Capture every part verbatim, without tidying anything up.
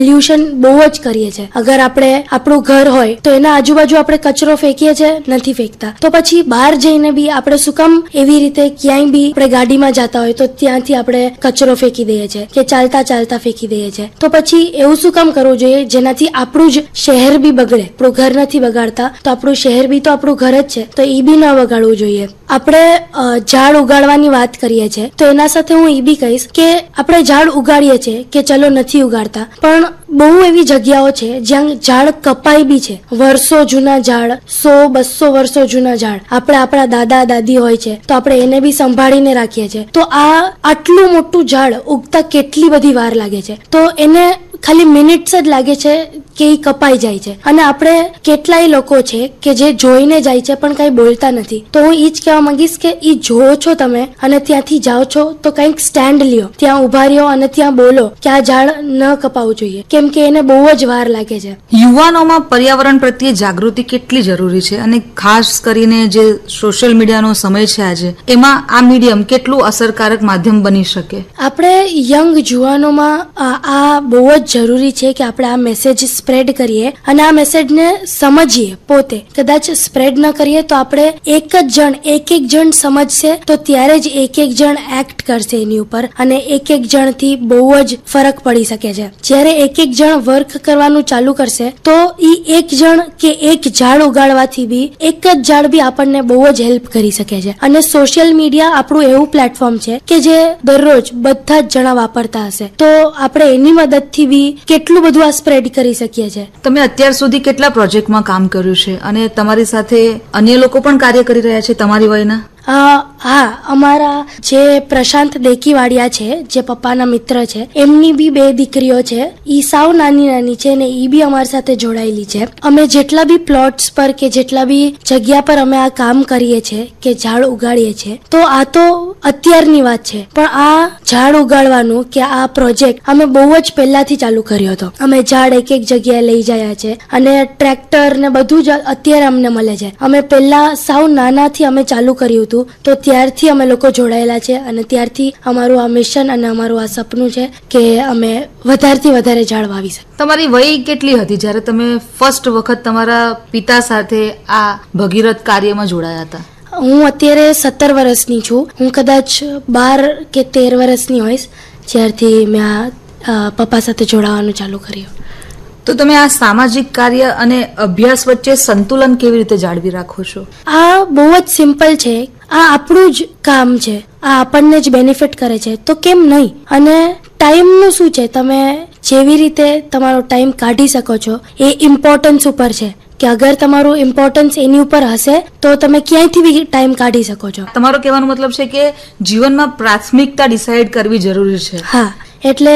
Pollution બહુ જ કરીએ છીએ. અગર આપણે આપણું ઘર હોય તો એના આજુબાજુ આપણે કચરો ફેંકીએ છીએ, નથી ફેંકતા. તો પછી બહાર જઈને બી આપણે શું કામ એવી રીતે ક્યાંય બી આપણે ગાડીમાં જતા હોય તો ત્યાંથી આપણે કચરો ફેંકી દઈએ છીએ કે ચાલતા ચાલતા ફેંકી દઈએ છીએ. તો પછી એવું શું કામ કરવું જોઈએ જેનાથી આપણું જ શહેર બી બગડે? આપણું ઘર નથી બગાડતા તો આપણું શહેર બી તો આપણું ઘર જ છે, તો એ બી ન બગાડવું જોઈએ. આપણે ઝાડ ઉગાડવાની વાત કરીએ છીએ તો એના સાથે હું એ બી કહીશ કે આપણે ઝાડ ઉગાડીએ છીએ કે ચલો નથી ઉગાડતા, પણ બહુ એવી જગ્યાઓ છે જ્યાં ઝાડ કપાઈ બી છે. વર્ષો જૂના ઝાડ, સો બસો વર્ષો જૂના ઝાડ, આપણે આપણા દાદા દાદી હોય છે તો આપણે એને બી સંભાળીને રાખીએ છીએ. તો આ આટલું મોટું ઝાડ ઉગતા કેટલી બધી વાર લાગે છે, તો એને ખાલી મિનિટ્સ જ લાગે છે કે એ કપાઈ જાય છે. અને આપણે કેટલાય લોકો છે કે જે જોઈને જાય છે પણ કઈ બોલતા નથી. તો હું ઈ જ કહેવા માંગીશ કે ઈ જોવો છો તમે અને ત્યાંથી જાઓ છો તો કંઈક સ્ટેન્ડ લ્યો, ત્યાં ઉભા રહ્યો અને ત્યાં બોલો કે આ ઝાડ ન કપાવવું જોઈએ, કેમ કે એને બહુ જ વાર લાગે છે. યુવાનોમાં પર્યાવરણ પ્રત્યે જાગૃતિ કેટલી જરૂરી છે, અને ખાસ કરીને જે સોશિયલ મીડિયાનો સમય છે આજે, એમાં આ મીડિયમ કેટલું અસરકારક માધ્યમ બની શકે? આપણે યંગ જુવાનોમાં આ બહુ જ જરૂરી છે કે આપણે આ મેસેજ સ્પ્રેડ કરીએ અને આ મેસેજને સમજીએ. પોતે કદાચ સ્પ્રેડ ન કરીએ તો આપણે એક જ જણ એક એક જણ સમજશે તો ત્યારે જ એક એક જણ એક્ટ કરશે એની ઉપર, અને એક એક જણ થી બહુ જ ફરક પડી શકે છે. જ્યારે એક એક જણ વર્ક કરવાનું ચાલુ કરશે તો ઈ એક જણ કે એક ઝાડ ઉગાડવાથી બી એક જ ઝાડ બી આપણને બહુ જ હેલ્પ કરી શકે છે. અને સોશિયલ મીડિયા આપણું એવું પ્લેટફોર્મ છે કે જે દરરોજ બધા જ જણા વાપરતા હશે, તો આપણે એની મદદથી બી કેટલું બધું આ સ્પ્રેડ કરી શકીએ છીએ. તમે અત્યાર સુધી કેટલા પ્રોજેક્ટમાં કામ કર્યું છે, અને તમારી સાથે અન્ય લોકો પણ કાર્ય કરી રહ્યા છે તમારી વયના? હા, અમારા જે પ્રશાંત દેકીવાડિયા છે, જે પપ્પાના મિત્ર છે, એમની બી બે દીકરીઓ છે. ઈ સાવ નાની નાની છે ને ઈ બી અમારી સાથે જોડાયેલી છે. અમે જેટલા બી પ્લોટ્સ પર કે જેટલા બી જગ્યા પર અમે આ કામ કરીએ છીએ કે ઝાડ ઉગાડીએ છીએ, તો આ તો અત્યારની વાત છે, પણ આ ઝાડ ઉગાડવાનું કે આ પ્રોજેક્ટ અમે બહુ જ પહેલાથી ચાલુ કર્યો હતો. અમે ઝાડ એક એક જગ્યાએ લઈ જયા છે અને ટ્રેક્ટર ને બધું જ અત્યારે અમને મળે છે. અમે પહેલા સાવ નાનાથી અમે ચાલુ કર્યું હતું, તો ત્યારથી અમે લોકો જોડાયેલા છે અને ત્યારથી અમારું આ મિશન અને અમારું આ સપનું છે કે અમે વધારેથી વધારે ઝાડ વાવી શકીએ. તમારી વય કેટલી હતી જ્યારે તમે ફર્સ્ટ વખત તમારા પિતા સાથે આ ભગીરથ કાર્યમાં જોડાયા હતા? હું અત્યારે સત્તર વર્ષની છું. હું કદાચ બાર કે તેર વર્ષની હોઈશ જ્યારથી મેં આ પપ્પા સાથે જોડાવાનું ચાલુ કર્યું. તો તમે આ સામાજિક કાર્ય અને અભ્યાસ વચ્ચે સંતુલન કેવી રીતે જાળવી રાખો છો? આ બહુ જ સિમ્પલ છે. આ આપણું જ કામ છે, આ આપણને જ બેનિફિટ કરે છે, તો કેમ નહીં? અને ટાઈમનું શું છે, તમે જેવી રીતે તમારો ટાઈમ કાઢી શકો છો એ ઇમ્પોર્ટન્સ ઉપર છે કે અગર તમારું ઇમ્પોર્ટન્સ એની ઉપર હશે તો તમે ક્યાંયથી બી ટાઈમ કાઢી શકો છો. તમારો કહેવાનો મતલબ છે કે જીવનમાં પ્રાથમિકતા ડિસાઈડ કરવી જરૂરી છે. હા, એટલે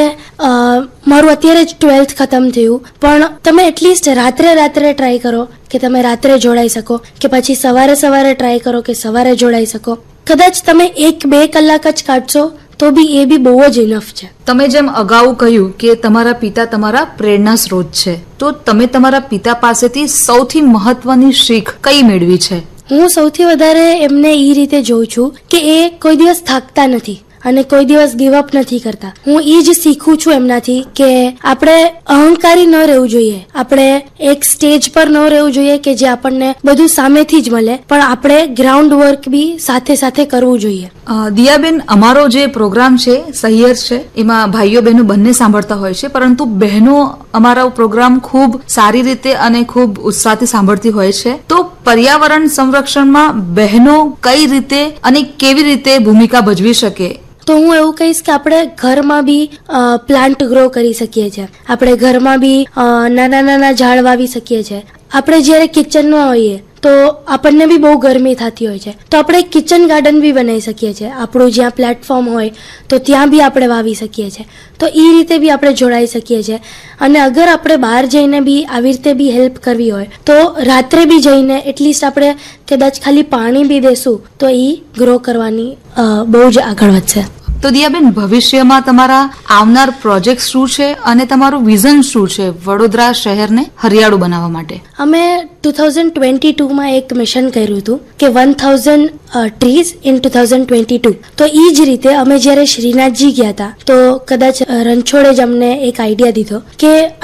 મારું અત્યારે જ ટ્વેલ્થ ખતમ થયું, પણ તમે એટલીસ્ટ રાત્રે રાત્રે ટ્રાય કરો કે તમે રાત્રે જોડાઈ શકો, કે પછી સવારે સવારે ટ્રાય કરો કે સવારે જોડાઈ શકો. કદાચ તમે એક બે કલાક જ કાઢશો તો બી એ બી બહુ જ ઇનફ છે. તમે જેમ અગાઉ કહ્યું કે તમારા પિતા તમારા પ્રેરણા સ્ત્રોત છે, તો તમે તમારા પિતા પાસેથી સૌથી મહત્વની શીખ કઈ મેળવી છે? હું સૌથી વધારે એમને એ રીતે જોઉં છું કે એ કોઈ દિવસ થાકતા નથી અને કોઈ દિવસ ગીવ અપ નથી કરતા. હું એ જ શીખું છું એમનાથી કે આપણે અહંકારી ન રહેવું જોઈએ, આપણે એક સ્ટેજ પર ન રહેવું જોઈએ કે જે આપણને બધું સામેથી જ મળે, પણ આપણે ગ્રાઉન્ડ વર્ક બી સાથે સાથે કરવું જોઈએ. દિયાબેન, અમારો જે પ્રોગ્રામ છે સહિયર છે, એમાં ભાઈઓ બહેનો બંને સાંભળતા હોય છે, પરંતુ બહેનો અમારો પ્રોગ્રામ ખૂબ સારી રીતે અને ખૂબ ઉત્સાહથી સાંભળતી હોય છે. તો પર્યાવરણ સંરક્ષણમાં બહેનો કઈ રીતે અને કેવી રીતે ભૂમિકા ભજવી શકે? તો હું એવું કહીશ કે આપણે ઘરમાં બી પ્લાન્ટ ગ્રો કરી શકીએ છીએ. આપણે ઘરમાં બી નાના નાના ઝાડ વાવી શકીએ છીએ. આપણે જ્યારે કિચનમાં હોઈએ તો આપણને બી બહુ ગરમી થતી હોય છે, તો આપણે કિચન ગાર્ડન બી બનાવી શકીએ છીએ. આપણું જ્યાં પ્લેટફોર્મ હોય તો ત્યાં બી આપણે વાવી શકીએ છીએ. તો એ રીતે બી આપણે જોડાઈ શકીએ છીએ. અને અગર આપણે બહાર જઈને બી આવી રીતે બી હેલ્પ કરવી હોય તો રાત્રે બી જઈને એટલીસ્ટ આપણે કદાચ ખાલી પાણી બી દેશું તો એ ગ્રો કરવાની બહુ જ આગળ વધશે. તો દિયાબેન, ભવિષ્યમાં તમારા આવનાર પ્રોજેક્ટ શું છે અને તમારું વિઝન શું છે વડોદરા શહેરને હરિયાળું બનાવવા માટે? અમે ટુ થાઉઝન્ડ ટ્વેન્ટી ટુમાં એક મિશન કર્યું હતું કે one thousand trees in two thousand twenty two. તો એ જ રીતે અમે જ્યારે શ્રીનાથજી ગયા હતા તો કદાચ રણછોડે જ અમને એક આઈડિયા દીધો કે